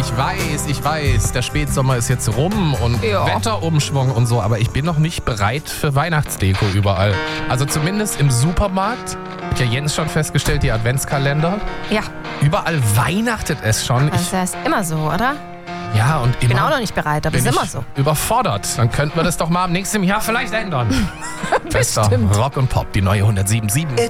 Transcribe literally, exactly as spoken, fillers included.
ich weiß, ich weiß, der Spätsommer ist jetzt rum und Ja. Wetterumschwung und so, aber ich bin noch nicht bereit für Weihnachtsdeko überall. Also zumindest im Supermarkt, hat ja Jens schon festgestellt, die Adventskalender. Ja, Überall weihnachtet es schon. das Ich, ist immer so, oder? ja, und Ich bin immer auch noch nicht bereit, aber bin ist immer ich so. überfordert. Dann könnten wir das doch mal im nächsten Jahr vielleicht ändern. Bester Bestimmt. Rock und Pop, die neue hundertsieben Komma sieben.